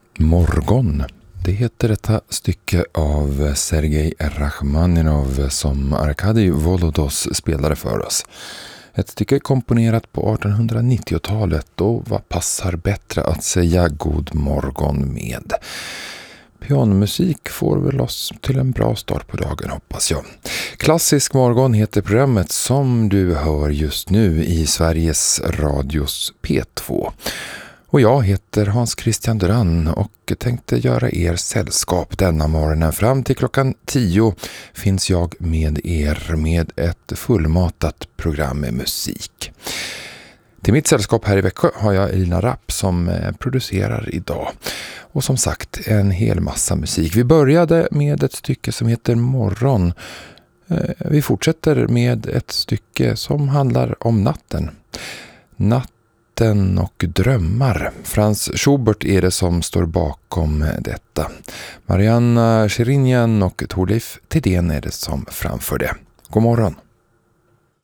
Morgon. Det heter detta stycke av Sergej Rachmaninov som Arkadij Volodos spelade för oss. Ett stycke komponerat på 1890-talet och vad passar bättre att säga god morgon med. Pianomusik får väl oss till en bra start på dagen, hoppas jag. Klassisk morgon heter programmet som du hör just nu i Sveriges Radios P2. Och jag heter Hans Christian Duran och tänkte göra er sällskap denna morgonen. Fram till klockan 10 finns jag med er med ett fullmatat program med musik. Till mitt sällskap här i Växjö har jag Elina Rapp som producerar idag. Och som sagt, en hel massa musik. Vi började med ett stycke som heter Morgon. Vi fortsätter med ett stycke som handlar om natten. Natten och drömmar. Franz Schubert är det som står bakom detta. Marianna Shirinyan och Thorleif Thedéen är det som framför det. God morgon.